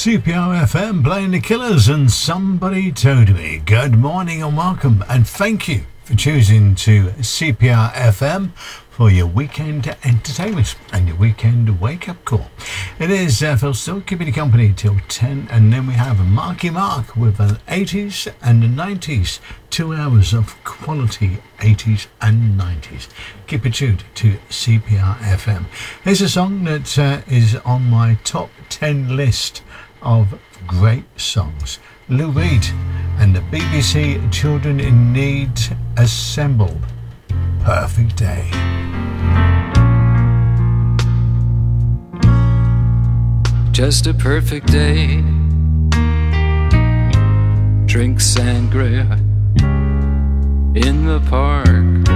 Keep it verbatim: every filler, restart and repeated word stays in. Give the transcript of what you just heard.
C P R F M playing the Killers and Somebody Told Me. Good morning and welcome, and thank you for choosing to C P R F M for your weekend entertainment and your weekend wake-up call. It is uh, Phil Still keeping you company till ten, and then we have Marky Mark with an eighties and the nineties, two hours of quality eighties and nineties. Keep it tuned to C P R F M. Here's a song that uh, is on my top ten list of great songs. Lou Reed and the B B C Children in Need assembled. Perfect Day. Just a perfect day. Drink sangria in the park.